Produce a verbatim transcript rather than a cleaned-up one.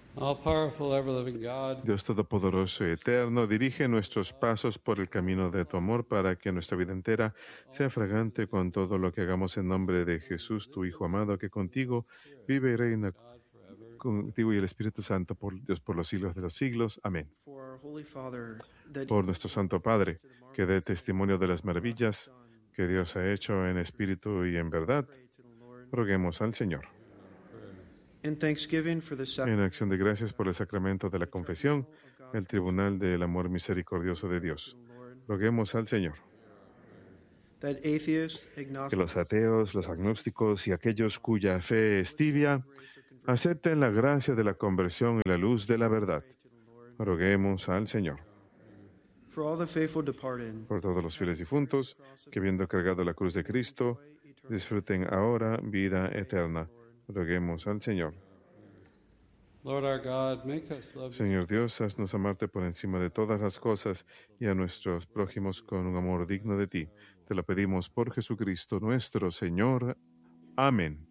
All-powerful, ever-living God, Dios Todopoderoso y Eterno, dirige nuestros pasos por el camino de tu amor para que nuestra vida entera sea fragante con todo lo que hagamos en nombre de Jesús, tu Hijo amado, que contigo vive y reina God forever. contigo y el Espíritu Santo, por Dios, por los siglos de los siglos. Amén. For our Holy Father, that Por nuestro Santo Padre, que dé testimonio de las maravillas que Dios ha hecho en espíritu y en verdad, pray to the Lord. roguemos al Señor. In thanksgiving for the En sacrament acción de gracias por el sacramento de la confesión, el tribunal del amor misericordioso de Dios, roguemos al Señor. that atheists, Que agnostics, los ateos, los agnósticos y aquellos cuya fe es tibia acepten la gracia de la conversión y la luz de la verdad. Roguemos al Señor. for all the faithful departed, Por todos los fieles difuntos que, habiendo cargado la cruz de Cristo, disfruten ahora vida eterna. Roguemos al Señor. Lord our God, make us love you. Señor Dios, haznos amarte por encima de todas las cosas y a nuestros prójimos con un amor digno de ti. Te lo pedimos por Jesucristo nuestro Señor. Amén.